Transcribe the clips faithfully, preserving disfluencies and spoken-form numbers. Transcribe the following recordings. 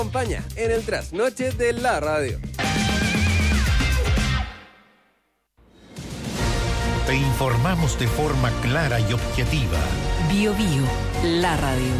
Acompaña en el trasnoche de la radio. Te informamos de forma clara y objetiva. Bio Bio, la radio.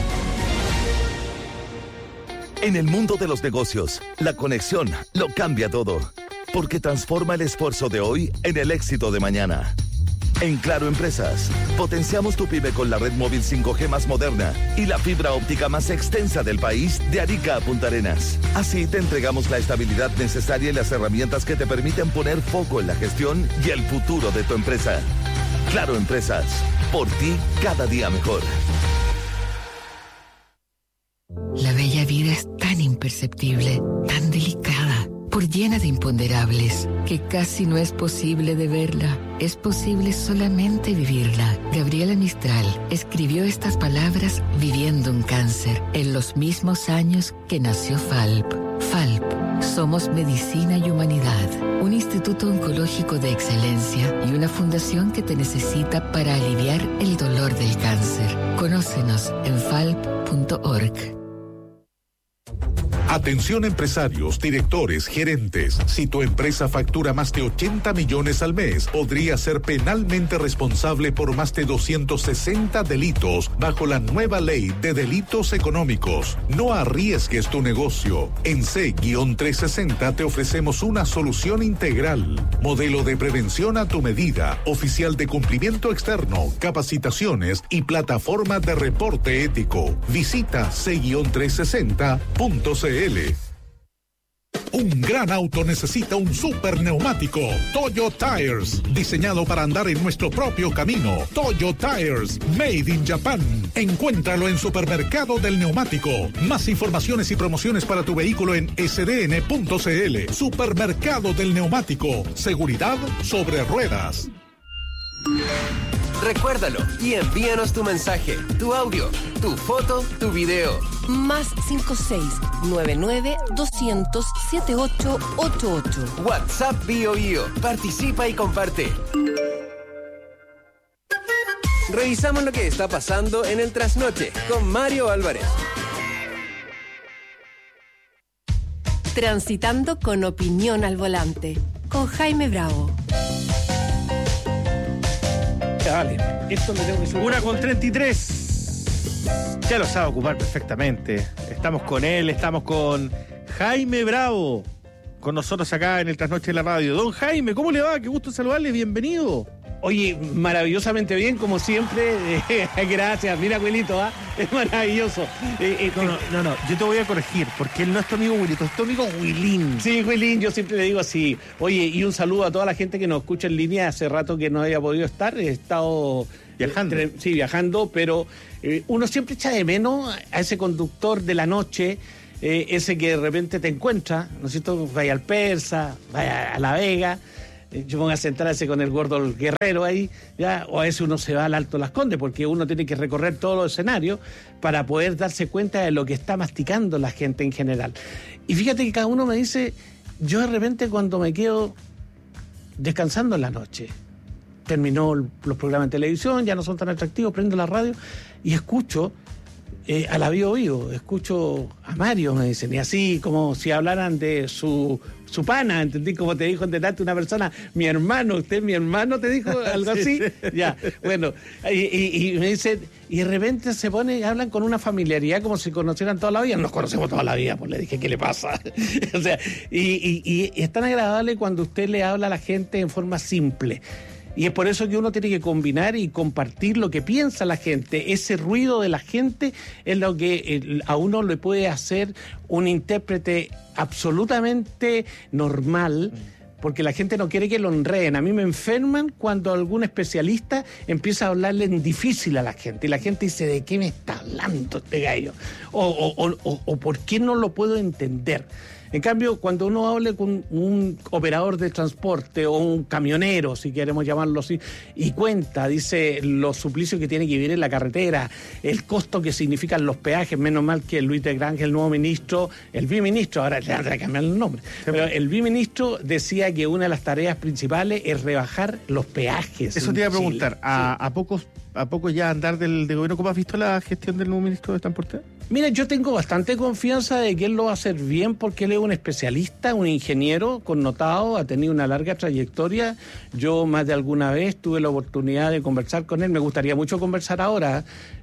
En el mundo de los negocios, la conexión lo cambia todo, porque transforma el esfuerzo de hoy en el éxito de mañana. En Claro Empresas, potenciamos tu pyme con la red móvil cinco G más moderna y la fibra óptica más extensa del país de Arica a Punta Arenas. Así te entregamos la estabilidad necesaria y las herramientas que te permiten poner foco en la gestión y el futuro de tu empresa. Claro Empresas, por ti cada día mejor. La bella vida es tan imperceptible, tan delicada, por llena de imponderables, que casi no es posible de verla. Es posible solamente vivirla. Gabriela Mistral escribió estas palabras viviendo un cáncer en los mismos años que nació F A L P. F A L P, somos medicina y humanidad, un instituto oncológico de excelencia y una fundación que te necesita para aliviar el dolor del cáncer. Conócenos en falp punto org. Atención empresarios, directores, gerentes. Si tu empresa factura más de ochenta millones al mes, podría ser penalmente responsable por más de doscientos sesenta delitos bajo la nueva ley de delitos económicos. No arriesgues tu negocio. En C trescientos sesenta te ofrecemos una solución integral. Modelo de prevención a tu medida, oficial de cumplimiento externo, capacitaciones y plataforma de reporte ético. Visita C trescientos sesenta punto c l. Un gran auto necesita un super neumático. Toyo Tires, diseñado para andar en nuestro propio camino. Toyo Tires, made in Japan. Encuéntralo en Supermercado del Neumático. Más informaciones y promociones para tu vehículo en s d n punto c l. Supermercado del Neumático. Seguridad sobre ruedas. Recuérdalo y envíanos tu mensaje, tu audio, tu foto, tu video. Más cinco seis nueve nueve doscientos setenta y ocho ochenta y ocho. WhatsApp Bio Bio. Participa y comparte. Revisamos lo que está pasando en el trasnoche con Mario Álvarez. Transitando con opinión al volante, con Jaime Bravo. Vale, esto me tengo que subir. Una con treinta y tres. Ya lo sabe ocupar perfectamente. Estamos con él, estamos con Jaime Bravo, con nosotros acá en el Trasnoche de la Radio. Don Jaime, ¿cómo le va? Qué gusto saludarle, bienvenido. Oye, maravillosamente bien, como siempre. Gracias, mira, Wilito, ¿ah? Es maravilloso. Eh, eh, no, no, no, no, yo te voy a corregir, porque él no es tu amigo Wilito, es tu amigo Wilín. Sí, Wilín, yo siempre le digo así. Oye, y un saludo a toda la gente que nos escucha en línea. Hace rato que no había podido estar, he estado viajando. Eh, sí, viajando, pero eh, uno siempre echa de menos a ese conductor de la noche, eh, ese que de repente te encuentra, ¿no es cierto? Vaya al Persa, vaya a La Vega. Yo pongo a sentarse con el gordo el guerrero ahí, ya, o a veces uno se va al Alto Las Condes, porque uno tiene que recorrer todos los escenarios para poder darse cuenta de lo que está masticando la gente en general. Y fíjate que cada uno me dice, yo de repente cuando me quedo descansando en la noche, terminó los programas de televisión, ya no son tan atractivos, prendo la radio y escucho eh, a la Bio Bio, escucho a Mario, me dicen, y así como si hablaran de su... su pana, ¿entendí? Como te dijo delante una persona, mi hermano, usted mi hermano te dijo algo así, sí, sí. Ya, bueno, y, y, y me dice, y de repente se pone, hablan con una familiaridad como si conocieran toda la vida, nos conocemos toda la vida, pues le dije, ¿qué le pasa? O sea, y, y, y es tan agradable cuando usted le habla a la gente en forma simple. Y es por eso que uno tiene que combinar y compartir lo que piensa la gente. Ese ruido de la gente es lo que a uno le puede hacer un intérprete absolutamente normal, porque la gente no quiere que lo enreden. A mí me enferman cuando algún especialista empieza a hablarle en difícil a la gente. Y la gente dice, ¿de qué me está hablando este gallo? O, o, o, o ¿por qué no lo puedo entender? En cambio, cuando uno hable con un operador de transporte o un camionero, si queremos llamarlo así, y cuenta, dice los suplicios que tiene que vivir en la carretera, el costo que significan los peajes, menos mal que Luis de Granja, el nuevo ministro, el biministro, ahora le tendrá que cambiar el nombre, pero el biministro decía que una de las tareas principales es rebajar los peajes. Eso te iba a preguntar, a, sí. a pocos a poco ya andar del de gobierno. ¿Cómo has visto la gestión del nuevo ministro de Transporte? Mira, yo tengo bastante confianza de que él lo va a hacer bien porque él es un especialista, un ingeniero connotado, ha tenido una larga trayectoria. Yo más de alguna vez tuve la oportunidad de conversar con él. Me gustaría mucho conversar ahora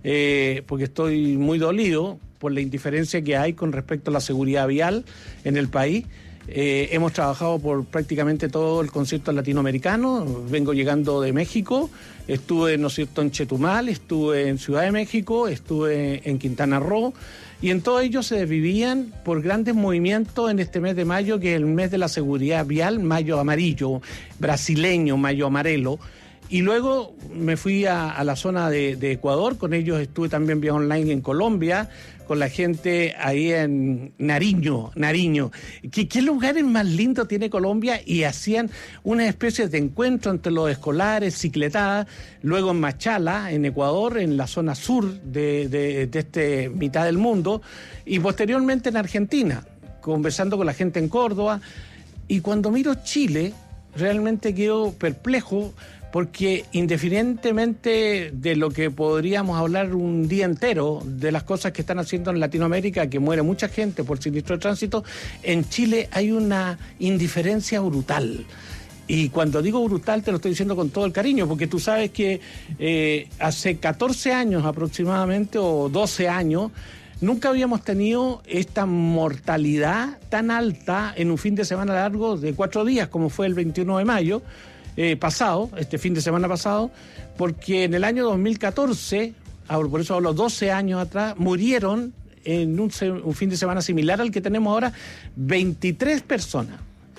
eh, porque estoy muy dolido por la indiferencia que hay con respecto a la seguridad vial en el país. Eh, hemos trabajado por prácticamente todo el concierto latinoamericano. Vengo llegando de México, estuve, ¿no es cierto?, en Chetumal, estuve en Ciudad de México, estuve en Quintana Roo, y en todo ello se desvivían por grandes movimientos en este mes de mayo, que es el mes de la seguridad vial, mayo amarillo, brasileño, mayo amarelo. Y luego me fui a, a la zona de, de Ecuador, con ellos estuve también vía online en Colombia, con la gente ahí en Nariño, Nariño. ¿Qué, qué lugares más lindos tiene Colombia? Y hacían una especie de encuentro entre los escolares, cicletadas, luego en Machala, en Ecuador, en la zona sur de, de, de este mitad del mundo, y posteriormente en Argentina, conversando con la gente en Córdoba. Y cuando miro Chile, realmente quedo perplejo, porque independientemente de lo que podríamos hablar un día entero, de las cosas que están haciendo en Latinoamérica, que muere mucha gente por siniestro de tránsito, en Chile hay una indiferencia brutal. Y cuando digo brutal te lo estoy diciendo con todo el cariño, porque tú sabes que eh, hace catorce años aproximadamente, o doce años, nunca habíamos tenido esta mortalidad tan alta en un fin de semana largo de cuatro días, como fue el veintiuno de mayo, Eh, pasado, este fin de semana pasado, porque en el año dos mil catorce, por eso hablo doce años atrás, murieron en un, un fin de semana similar al que tenemos ahora, veintitrés personas.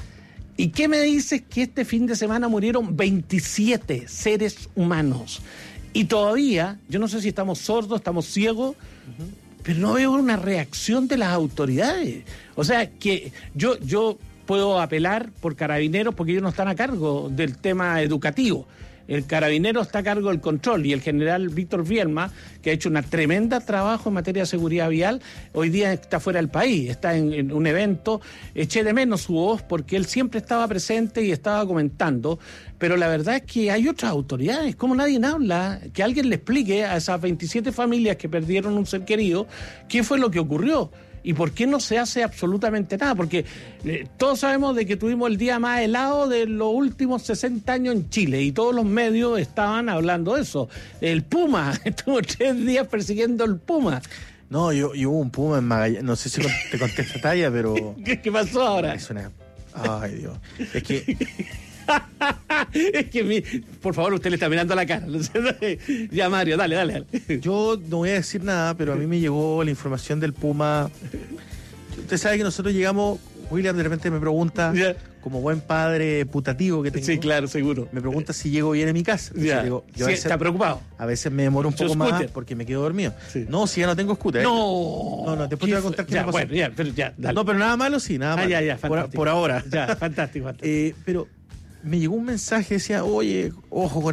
¿Y qué me dices que este fin de semana murieron veintisiete seres humanos? Y todavía, yo no sé si estamos sordos, estamos ciegos, uh-huh. pero no veo una reacción de las autoridades. O sea, que yo... yo puedo apelar por Carabineros porque ellos no están a cargo del tema educativo. El Carabinero está a cargo del control, y el general Víctor Vielma, que ha hecho un tremendo trabajo en materia de seguridad vial, hoy día está fuera del país, está en, en un evento. Eché de menos su voz porque él siempre estaba presente y estaba comentando, pero la verdad es que hay otras autoridades, como nadie habla, que alguien le explique a esas veintisiete familias que perdieron un ser querido qué fue lo que ocurrió. ¿Y por qué no se hace absolutamente nada? Porque eh, todos sabemos de que tuvimos el día más helado de los últimos sesenta años en Chile, y todos los medios estaban hablando de eso. El Puma, estuvo tres días persiguiendo el Puma. No, yo, yo hubo un Puma en Magallanes, no sé si te conté esta talla, pero... ¿Qué, qué pasó ahora? Es una... Ay, Dios. Es que... es que, mi... por favor, usted le está mirando la cara. Ya, Mario, dale, dale, dale. Yo no voy a decir nada, pero a mí me llegó la información del Puma. Usted sabe que nosotros llegamos, William de repente me pregunta, yeah. como buen padre putativo que tengo. Sí, claro, seguro. Me pregunta si llego bien a mi casa. Yeah. Digo, yo sí, veces, está preocupado. A veces me demoro un poco más porque me quedo dormido. Sí. No, si ya no tengo scooter. No. No, no, después te voy a contar qué ya, me pasó. Bueno, ya, pero ya, dale. No, pero nada malo, sí, nada malo. Ah, ya, ya, fantástico. Por, por ahora. Ya, fantástico, fantástico. eh, pero me llegó un mensaje, decía, oye, ojo con